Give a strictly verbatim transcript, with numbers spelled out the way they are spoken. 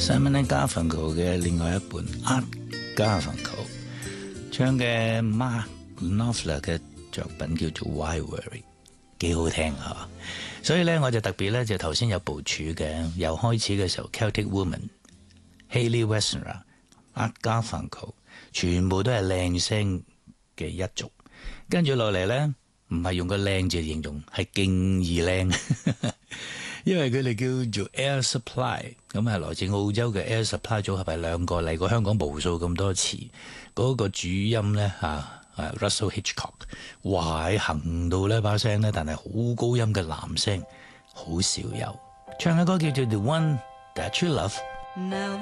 Simon and Garfunkel 嘅另外一本 Art Garfunkel 唱嘅 Mark Knopfler 嘅作品叫做 Why Worry， 幾好聽啊！所以咧我就特別咧就頭先有部署嘅，由開始嘅時候 Celtic Woman、Hayley Wessener、Art Garfunkel 全部都係靚聲嘅一族，跟住落嚟咧唔係用個靚字形容，係勁而靚。因為佢哋叫做 Air Supply， 咁係來自澳洲嘅 Air Supply 組合，係兩個嚟過香港無數咁多次。嗰、那個主音咧嚇、啊、Russell Hitchcock， 哇喺行到呢把聲咧，但係好高音嘅男聲，好少有。唱嘅歌叫做 The One That You Love。Now